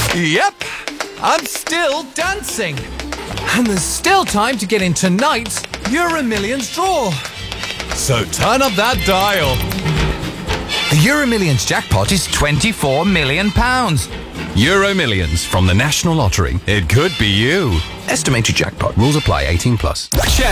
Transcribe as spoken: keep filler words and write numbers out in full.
Yep, I'm still dancing. And there's still time to get in tonight's Euro Millions draw. So turn up that dial. The Euro Millions jackpot is twenty-four million pounds. Euro Millions from the National Lottery. It could be you. Estimated jackpot. Rules apply. eighteen plus. Check.